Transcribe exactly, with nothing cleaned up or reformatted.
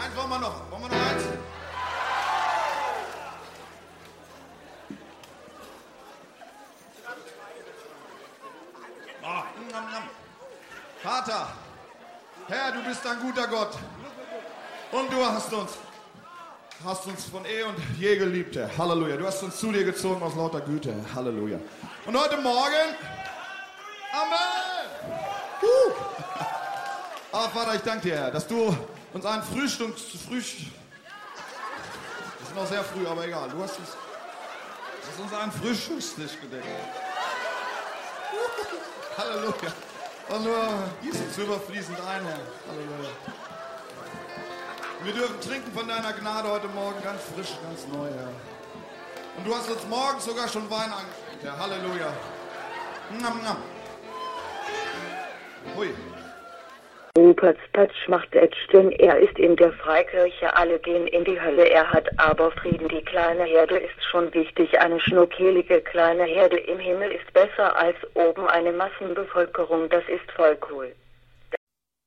Eins wollen wir noch. Wollen wir noch eins? Oh, nam, nam. Vater, Herr, du bist ein guter Gott. Und du hast uns, hast uns von eh und je geliebt, Herr. Halleluja. Du hast uns zu dir gezogen aus lauter Güte, Herr. Halleluja. Und heute Morgen, Amen. Uh. Aber Vater, ich danke dir, Herr, dass du uns einen Frühstück, Frühstück, das ist noch sehr früh, aber egal, du hast uns, hast uns einen Frühstückstisch gedeckt. Halleluja. Und nur gieß uns überfließend ein, Herr. Halleluja. Wir dürfen trinken von deiner Gnade heute Morgen ganz frisch, ganz neu, Herr. Und du hast uns morgens sogar schon Wein angeschenkt, Herr. Halleluja. Nam, nam. Hui. Ruperts Patsch macht Edgen, er ist in der Freikirche, alle gehen in die Hölle, er hat aber Frieden. Die kleine Herde ist schon wichtig, eine schnuckelige kleine Herde im Himmel ist besser als oben eine Massenbevölkerung, das ist voll cool.